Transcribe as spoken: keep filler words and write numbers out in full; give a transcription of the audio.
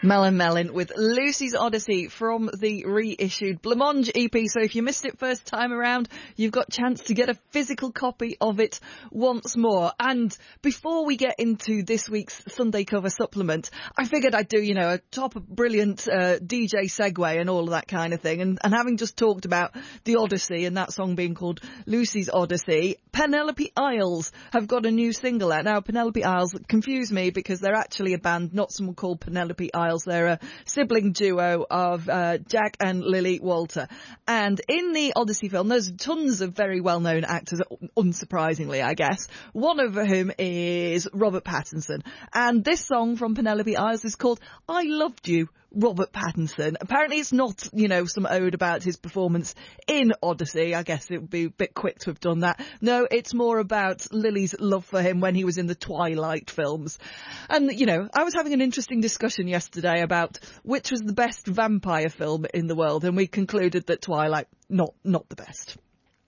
Melon Melon with Lucy's Odyssey from the reissued Blancmange E P. So if you missed it first time around, you've got a chance to get a physical copy of it once more. And before we get into this week's Sunday cover supplement, I figured I'd do, you know, a top brilliant uh, D J segue and all of that kind of thing. And, and having just talked about the Odyssey and that song being called Lucy's Odyssey, Penelope Isles have got a new single out. Now, Penelope Isles confuse me because they're actually a band, not someone called Penelope Isles. They're a sibling duo of uh, Jack and Lily Walter. And in the Odyssey film, there's tons of very well-known actors, unsurprisingly, I guess. One of whom is Robert Pattinson. And this song from Penelope Isles is called I Loved You, Robert Pattinson. Apparently it's not, you know, some ode about his performance in Odyssey. I guess it would be a bit quick to have done that. No, it's more about Lily's love for him when he was in the Twilight films. And, you know, I was having an interesting discussion yesterday about which was the best vampire film in the world, and we concluded that Twilight, not not the best.